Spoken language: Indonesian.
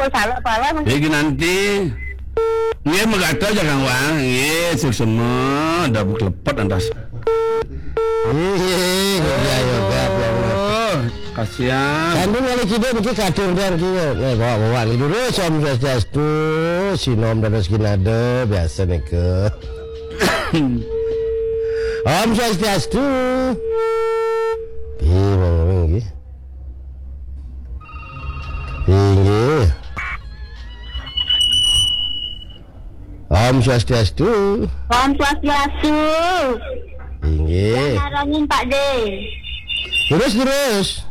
salah pala. Iki nanti nggih megata aja Kang Wang. Nggih, semua ada klepet antas. Yoga. Kasihan. Sandung kali kita mungkin kader dar kita. Bawa terus Om Swastiastu, sinom dan rezeki nada biasa nih ke. Om Swastiastu. Tinggi. Om Swastiastu. Om Swastiastu. Tinggi. Narangin Pak De. Terus.